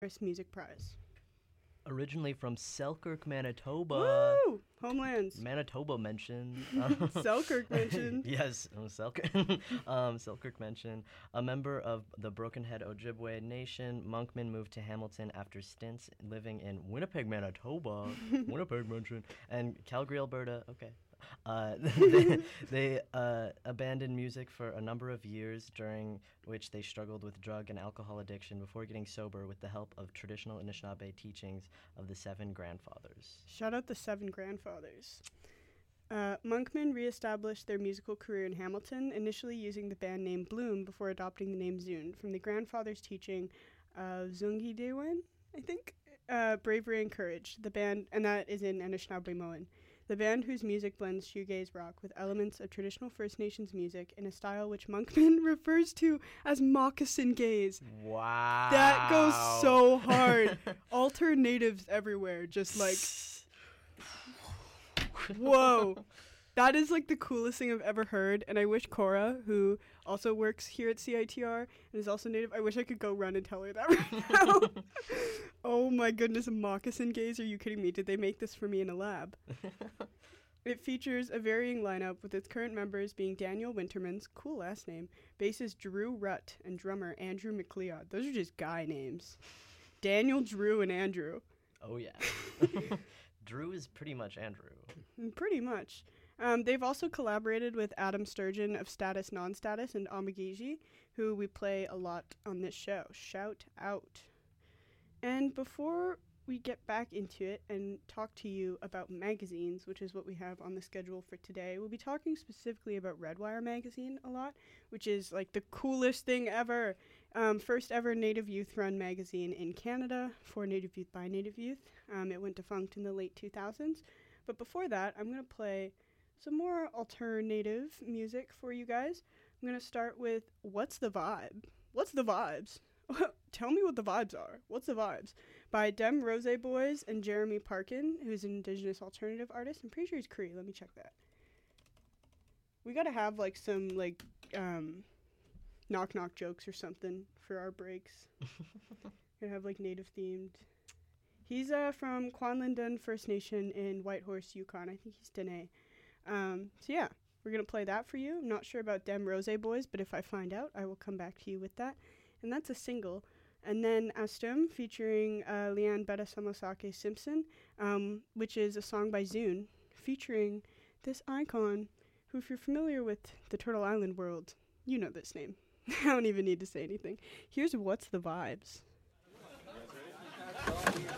Harris Music Prize. Originally from Selkirk, Manitoba. Woo! Homelands. Manitoba mention. Selkirk mention. Yes, Selkirk mention. A member of the Broken Head Ojibwe Nation, Monkman moved to Hamilton after stints living in Winnipeg, Manitoba. Winnipeg mention. And Calgary, Alberta. Okay. They abandoned music for a number of years, during which they struggled with drug and alcohol addiction before getting sober with the help of traditional Anishinaabe teachings of the Seven Grandfathers. Shout out the Seven Grandfathers. Monkman reestablished their musical career in Hamilton, initially using the band name Bloom before adopting the name Zune from the grandfather's teaching of Zungi Dewen, I think. Bravery and Courage, the band, and that is in Anishinaabe-Moan. The band whose music blends shoegaze rock with elements of traditional First Nations music in a style which Monkman refers to as moccasin gaze. Wow. That goes so hard. Alter natives everywhere, just like, whoa. That is like the coolest thing I've ever heard, and I wish Cora, who also works here at CITR and is also native, I wish I could go run and tell her that right now. Oh my goodness, moccasin gaze? Are you kidding me? Did they make this for me in a lab? It features a varying lineup, with its current members being Daniel Wintermans, cool last name, bassist Drew Rutt, and drummer Andrew McLeod. Those are just guy names. Daniel, Drew, and Andrew. Oh, yeah. Drew is pretty much Andrew. Pretty much. They've also collaborated with Adam Sturgeon of Status Non-Status and Amagiji, who we play a lot on this show. Shout out. And before we get back into it and talk to you about magazines, which is what we have on the schedule for today, we'll be talking specifically about Redwire Magazine a lot, which is like the coolest thing ever. First ever Native Youth run magazine in Canada for Native Youth by Native Youth. It went defunct in the late 2000s. But before that, I'm going to play some more alternative music for you guys. I'm going to start with What's the Vibe? What's the Vibes? Tell me what the vibes are. What's the Vibes? By Dem Rose Boys and Jeremy Parkin, who's an Indigenous alternative artist. I'm pretty sure he's Cree. Let me check that. We got to have like some like knock-knock jokes or something for our breaks. Gonna have like native themed. He's from Kwanlindon First Nation in Whitehorse, Yukon. I think he's Dene. So yeah, we're going to play that for you. I'm not sure about Dem Rose Boys, but if I find out, I will come back to you with that. And that's a single. And then Astum featuring Leanne Betta Samosake Simpson, which is a song by Zune, featuring this icon, who, if you're familiar with the Turtle Island world, you know this name. I don't even need to say anything. Here's What's the Vibes.